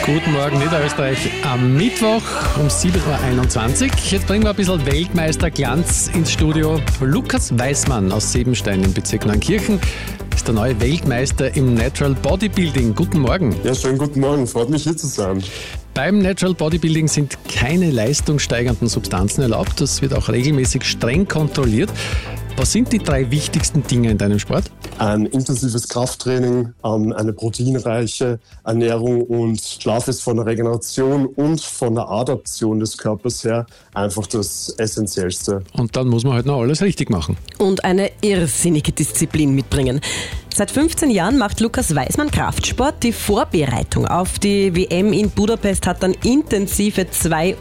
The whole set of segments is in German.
Guten Morgen, Niederösterreich. Am Mittwoch um 7.21 Uhr. Jetzt bringen wir ein bisschen Weltmeisterglanz ins Studio. Lukas Weismann aus Sebenstein im Bezirk Neunkirchen ist der neue Weltmeister im Natural Bodybuilding. Guten Morgen. Ja, schönen guten Morgen. Freut mich, hier zu sein. Beim Natural Bodybuilding sind keine leistungssteigernden Substanzen erlaubt. Das wird auch regelmäßig streng kontrolliert. Was sind die 3 wichtigsten Dinge in deinem Sport? Ein intensives Krafttraining, eine proteinreiche Ernährung und Schlaf ist von der Regeneration und von der Adaption des Körpers her einfach das Essentiellste. Und dann muss man halt noch alles richtig machen. Und eine irrsinnige Disziplin mitbringen. Seit 15 Jahren macht Lukas Weismann Kraftsport. Die Vorbereitung auf die WM in Budapest hat dann intensive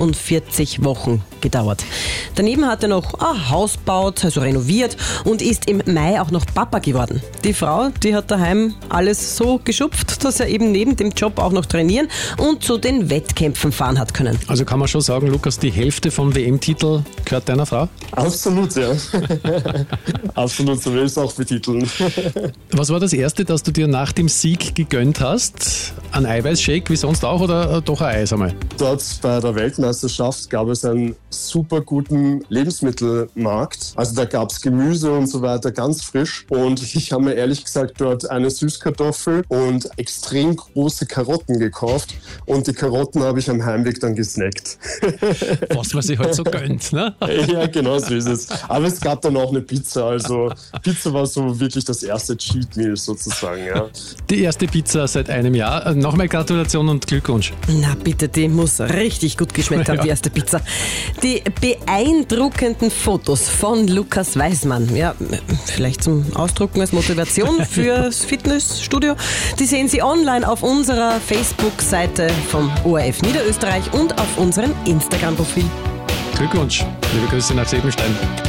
42 Wochen gedauert. Daneben hat er noch ein Haus gebaut, also renoviert und ist im Mai auch noch Papa geworden. Die Frau, die hat daheim alles so geschupft, dass er eben neben dem Job auch noch trainieren und zu den Wettkämpfen fahren hat können. Also kann man schon sagen, Lukas, die Hälfte vom WM-Titel gehört deiner Frau? Absolut, ja. Absolut, so will ich es auch betiteln. Was war das Erste, das du dir nach dem Sieg gegönnt hast? Ein Eiweißshake wie sonst auch oder doch ein Eis einmal? Dort bei der Weltmeisterschaft gab es einen super guten Lebensmittelmarkt. Also da gab es Gemüse und so weiter, ganz frisch. Und ich habe mir ehrlich gesagt dort eine Süßkartoffel und extrem große Karotten gekauft. Und die Karotten habe ich am Heimweg dann gesnackt. Was man sich halt so gönnt, ne? Ja, genau so ist es. Aber es gab dann auch eine Pizza. Also Pizza war so wirklich das erste Cheat Meal sozusagen, ja. Die erste Pizza seit einem Jahr. Nochmal Gratulation und Glückwunsch. Na bitte, die muss richtig gut geschmeckt haben, die erste Pizza. Die beeindruckenden Fotos von Lukas Weismann, ja, vielleicht zum Ausdrucken als Motivation fürs Fitnessstudio, die sehen Sie online auf unserer Facebook-Seite vom ORF Niederösterreich und auf unserem Instagram-Profil. Glückwunsch. Liebe Grüße nach Sebenstein.